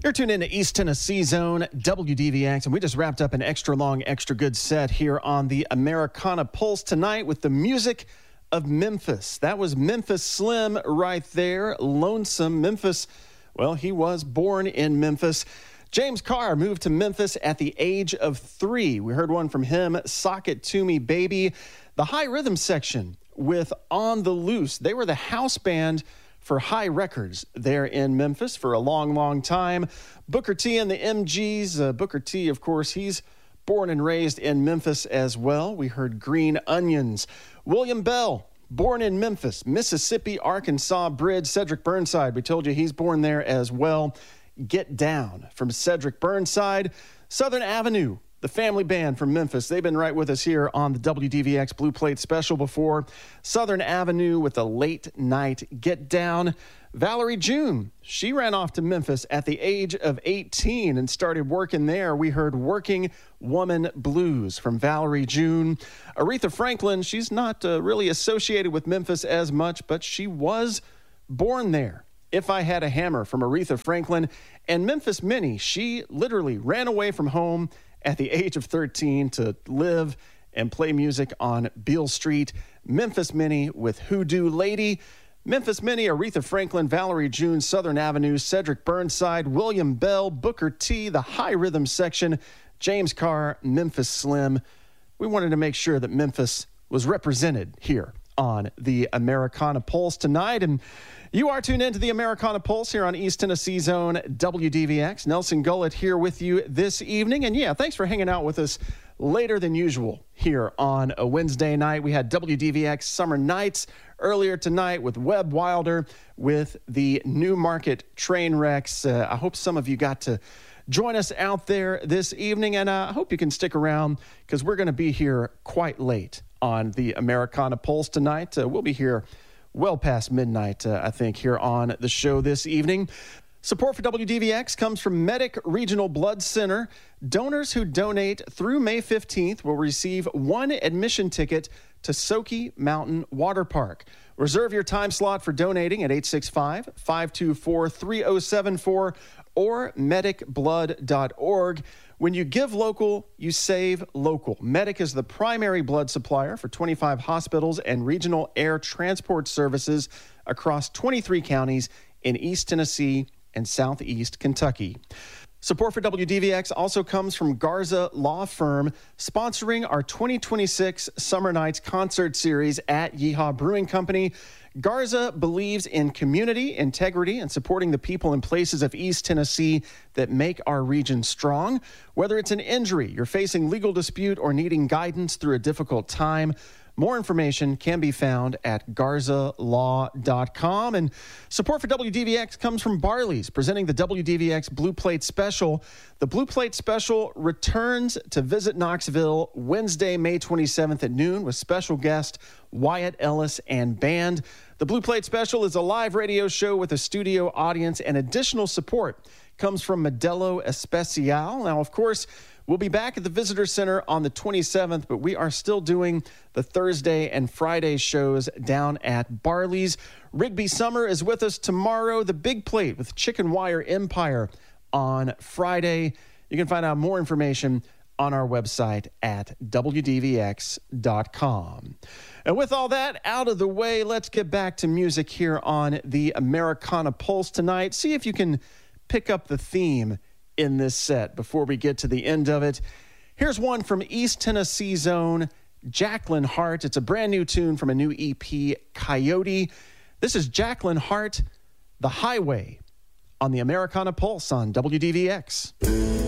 You're tuned into East Tennessee Zone, WDVX, and we just wrapped up an extra long, extra good set here on the Americana Pulse tonight with the music of Memphis. That was Memphis Slim right there, Lonesome. Memphis, well, he was born in Memphis. James Carr moved to Memphis at the age of 3. We heard one from him, Sock It To Me Baby. The High Rhythm section with On the Loose. They were the house band for High Records there in Memphis for a long, long time. Booker T and the MGs. Booker T, of course, he's born and raised in Memphis as well. We heard Green Onions. William Bell, born in Memphis, Mississippi, Arkansas Bridge. Cedric Burnside, we told you he's born there as well. Get Down from Cedric Burnside. Southern Avenue, the family band from Memphis. They've been right with us here on the WDVX Blue Plate Special before. Southern Avenue with a Late Night Get Down. Valerie June, she ran off to Memphis at the age of 18 and started working there. We heard Working Woman Blues from Valerie June. Aretha Franklin, she's not really associated with Memphis as much, but she was born there. If I Had a Hammer from Aretha Franklin. And Memphis Minnie, she literally ran away from home at the age of 13 to live and play music on Beale Street. Memphis Minnie with Hoodoo Lady. Memphis Minnie, Aretha Franklin, Valerie June, Southern Avenue, Cedric Burnside, William Bell, Booker T, the High Rhythm section, James Carr, Memphis Slim. We wanted to make sure that Memphis was represented here on the Americana Pulse tonight. And you are tuned into the Americana Pulse here on East Tennessee Zone WDVX. Nelson Gullett here with you this evening. And yeah, thanks for hanging out with us later than usual here on a Wednesday night. We had WDVX Summer Nights earlier tonight with Webb Wilder with the Newmarket train wrecks. I hope some of you got to join us out there this evening, and I hope you can stick around because we're going to be here quite late on the Americana Pulse tonight. We'll be here well past midnight, I think, here on the show this evening. Support for WDVX comes from Medic Regional Blood Center. Donors who donate through May 15th will receive 1 admission ticket to Soaky Mountain Water Park. Reserve your time slot for donating at 865-524-3074 or medicblood.org. When you give local, you save local. Medic is the primary blood supplier for 25 hospitals and regional air transport services across 23 counties in East Tennessee and Southeast Kentucky. Support for WDVX also comes from Garza Law Firm, sponsoring our 2026 Summer Nights concert series at Yeehaw Brewing Company. Garza believes in community, integrity, and supporting the people and places of East Tennessee that make our region strong. Whether it's an injury, you're facing legal dispute, or needing guidance through a difficult time, more information can be found at garzalaw.com. And support for WDVX comes from Barley's, presenting the WDVX Blue Plate Special. The Blue Plate Special returns to Visit Knoxville Wednesday, May 27th at noon with special guest Wyatt Ellis and band. The Blue Plate Special is a live radio show with a studio audience, and additional support comes from Modelo Especial. Now, of course, we'll be back at the Visitor Center on the 27th, but we are still doing the Thursday and Friday shows down at Barley's. Rigby Summer is with us tomorrow. The Big Plate with Chicken Wire Empire on Friday. You can find out more information on our website at WDVX.com. And with all that out of the way, let's get back to music here on the Americana Pulse tonight. See if you can pick up the theme in this set before we get to the end of it. Here's one from East Tennessee Zone, Jacqueline Hart. It's a brand new tune from a new EP, Coyote. This is Jacqueline Hart, The Highway, on the Americana Pulse on WDVX.